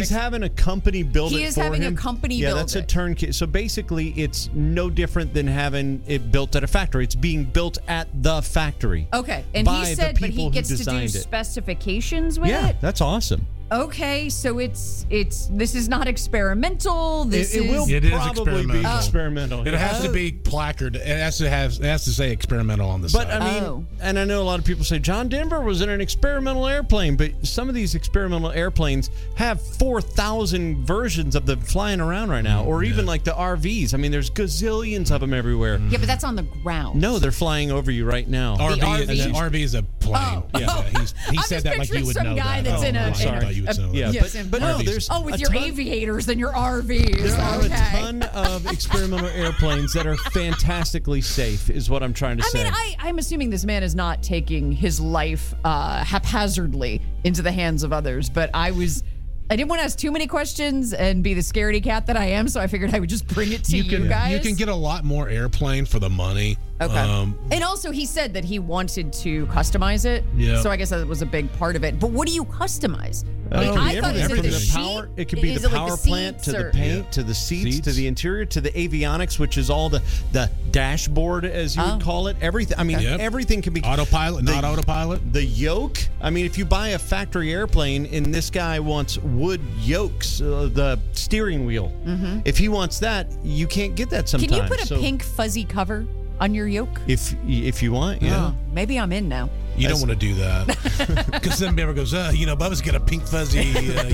he's having a company build it for him. He is having a company build it. Yeah, that's a turnkey. So basically, it's no different than having it built at a factory. It's being built at the factory. Okay, and by he said, the but he people who gets to do designed it. specifications with Yeah, it. that's awesome. Okay, so it's this is not experimental. This It will It is probably be experimental. experimental. It has to be placard. It has to say experimental on the But side. I mean, and I know a lot of people say John Denver was in an experimental airplane, but some of these experimental airplanes have 4,000 versions of them flying around right now, or even like the RVs. I mean, there's gazillions of them everywhere. Yeah, but that's on the ground. No, they're flying over you right now. RV is a plane. Yeah, he I'm said just that like you picturing would some know guy that. that's in a- I thought you would know that. Yeah, but no, there's with a your ton- aviators and your RVs. There are Okay. a ton of experimental airplanes that are fantastically safe, is what I'm trying to say. I mean, I'm assuming this man is not taking his life haphazardly into the hands of others, but I didn't want to ask too many questions and be the scaredy cat that I am, so I figured I would just bring it to you guys. You can get a lot more airplane for the money. Okay. And also, he said that he wanted to customize it. Yeah. So I guess that was a big part of it. But what do you customize? I thought everything it from was the the sheet? power. It could be Is the it like power the plant to seats the or- paint to the seats to the interior to the avionics, which is all the dashboard, as you would call it. Everything. I mean, everything can be autopilot, not autopilot. The yoke. I mean, if you buy a factory airplane and this guy wants wood yokes, the steering wheel. Mhm. If he wants that, you can't get that sometimes. Can you put a pink fuzzy cover on your yoke? If you want, yeah. Oh, maybe I'm in now. You don't want to do that because then Beaver goes, Bubba's got a pink fuzzy